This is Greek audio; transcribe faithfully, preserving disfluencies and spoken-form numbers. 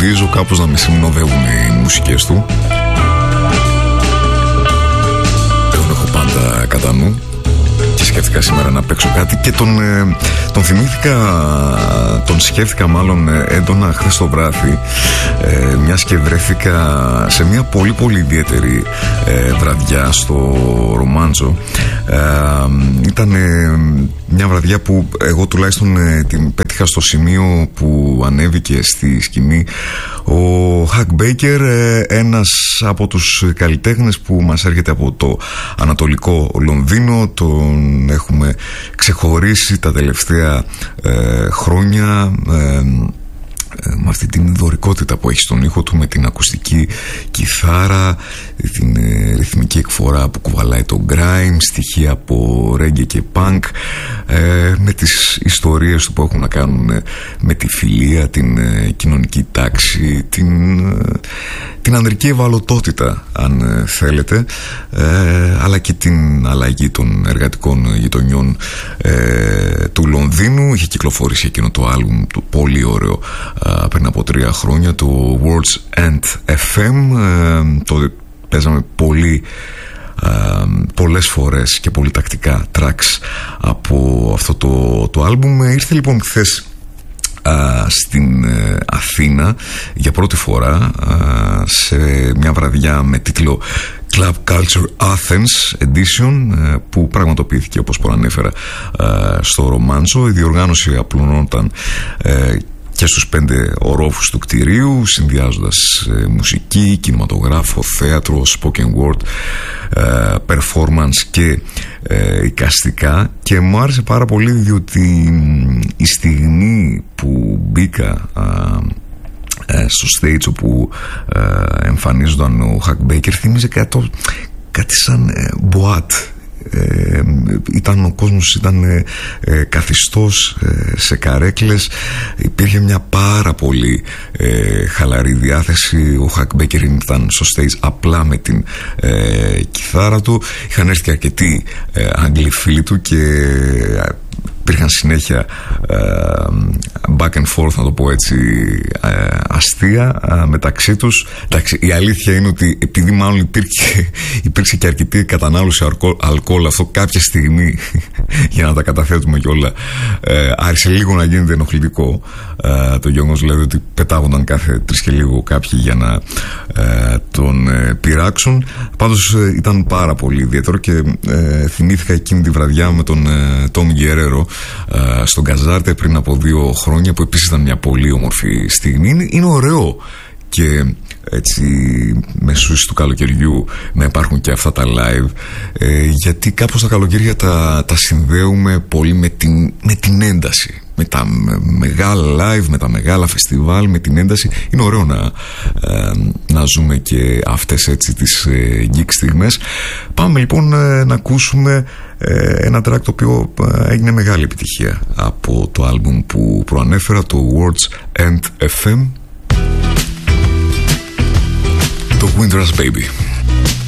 φροντίζω κάπως να με συνοδεύουν οι μουσικές του. Τον έχω πάντα κατά νου και σκέφτηκα σήμερα να παίξω κάτι και τον, ε, τον θυμήθηκα, τον σκέφτηκα μάλλον έντονα χθες το βράδυ, ε, μιας και βρέθηκα σε μια πολύ πολύ ιδιαίτερη ε, βραδιά στο Ρομάντζο. Ε, ήταν ε, μια βραδιά που εγώ τουλάχιστον ε, την πέτυχα στο σημείο που ανέβηκε στη σκηνή ο Hak Baker, ε, ένας από τους καλλιτέχνες που μας έρχεται από το Ανατολικό Λονδίνο. Τον έχουμε ξεχωρίσει τα τελευταία ε, χρόνια ε, με αυτή την δωρικότητα που έχει στον ήχο του, με την ακουστική κιθάρα, την ε, ρυθμική εκφορά που κουβαλάει το grime, στοιχεία από reggae και punk, ε, με τις ιστορίες του που έχουν να κάνουν ε, με τη φιλία, την ε, κοινωνική τάξη, την, ε, την ανδρική ευαλωτότητα αν ε, θέλετε, ε, αλλά και την αλλαγή των εργατικών γειτονιών ε, του Λονδίνου. Είχε κυκλοφορήσει εκείνο το άλμπουμ το πολύ ωραίο πριν από τρία χρόνια, το World's End εφ εμ. ε, το παίζαμε πολύ Uh, πολλές φορές και πολύ τακτικά tracks από αυτό το, το άλμπουμ. Ήρθε λοιπόν χθες uh, στην uh, Αθήνα για πρώτη φορά uh, σε μια βραδιά με τίτλο Club Culture Athens Edition, uh, που πραγματοποιήθηκε, όπως προανέφερα, uh, στο Ρομάντζο. Η διοργάνωση απλωνόταν uh, και στους πέντε ορόφους του κτηρίου, συνδυάζοντας ε, μουσική, κινηματογράφο, θέατρο, spoken word, ε, performance και ε, εικαστικά. Και μου άρεσε πάρα πολύ διότι η στιγμή που μπήκα ε, ε, στο stage όπου ε, εμφανίζονταν ο Hak Baker, θύμιζε κάτι, κάτι σαν ε, μποάτ. Ε, ήταν ο κόσμος, ήταν ε, ε, καθιστός ε, σε καρέκλες. Υπήρχε μια πάρα πολύ ε, χαλαρή διάθεση. Ο Hak Baker ήταν στο stage απλά με την ε, κιθάρα του. Είχαν έρθει αρκετοί ε, Άγγλοι φίλοι του και ε, υπήρχαν συνέχεια uh, back and forth, να το πω έτσι, uh, αστεία uh, μεταξύ τους. Εντάξει, η αλήθεια είναι ότι επειδή μάλλον υπήρχε, υπήρξε και αρκετή κατανάλωση αλκοόλ, αλκοόλ αυτό κάποια στιγμή για να τα καταθέτουμε κιόλα, uh, άρχισε λίγο να γίνεται ενοχλητικό uh, το γεγονός δηλαδή ότι πετάγονταν κάθε τρεις και λίγο κάποιοι για να uh, τον uh, πειράξουν. Πάντως uh, ήταν πάρα πολύ ιδιαίτερο και uh, θυμήθηκα εκείνη τη βραδιά με τον uh, Τόμι Γκερέρο Uh, στον Καζάρτε πριν από δύο χρόνια, που επίσης ήταν μια πολύ όμορφη στιγμή. Είναι, είναι ωραίο και έτσι μεσούσεις του καλοκαιριού να υπάρχουν και αυτά τα live, ε, γιατί κάπως τα καλοκαίρια τα, τα συνδέουμε πολύ με την, με την ένταση, με τα μεγάλα live, με τα μεγάλα φεστιβάλ, με την ένταση. Είναι ωραίο να, ε, να ζούμε και αυτές έτσι τις ε, geek στιγμές. Πάμε λοιπόν ε, να ακούσουμε ε, ένα track το οποίο ε, έγινε μεγάλη επιτυχία από το άλμπουμ που προανέφερα, το World's End εφ εμ, το Winter's Baby.